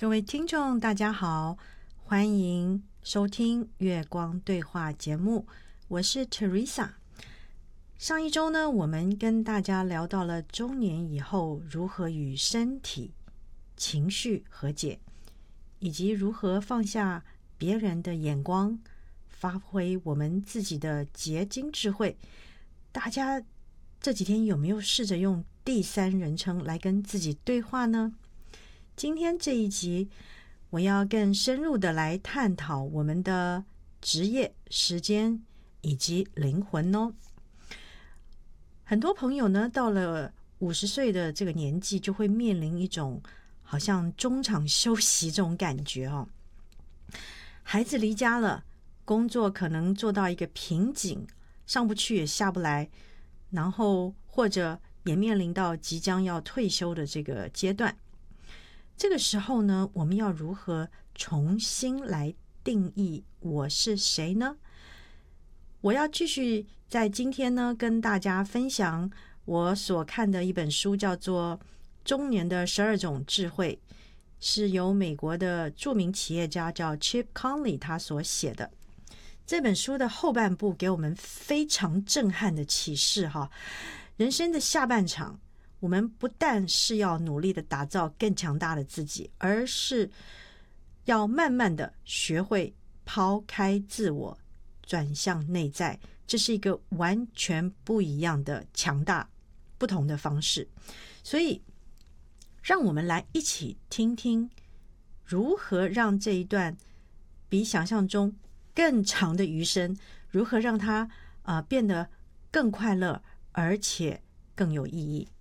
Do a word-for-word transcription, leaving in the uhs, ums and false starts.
各位听众大家好，欢迎收听月光对话节目，我是 Teresa。 上一周呢，我们跟大家聊到了中年以后如何与身体情绪和解，以及如何放下别人的眼光，发挥我们自己的结晶智慧。大家这几天有没有试着用第三人称来跟自己对话呢？今天这一集我要更深入的来探讨我们的职业、时间以及灵魂哦。很多朋友呢，到了五十岁的这个年纪，就会面临一种好像中场休息这种感觉哦。孩子离家了，工作可能做到一个瓶颈，上不去也下不来，然后或者也面临到即将要退休的这个阶段。这个时候呢，我们要如何重新来定义我是谁呢？我要继续在今天呢跟大家分享我所看的一本书，叫做《中年的十二种智慧》，是由美国的著名企业家叫 Chip Conley 他所写的。这本书的后半部给我们非常震撼的启示哈，人生的下半场，我们不但是要努力的打造更强大的自己，而是要慢慢的学会抛开自我，转向内在。这是一个完全不一样的强大不同的方式。所以让我们来一起听听如何让这一段比想象中更长的余生，如何让它、呃、变得更快乐而且更有意义。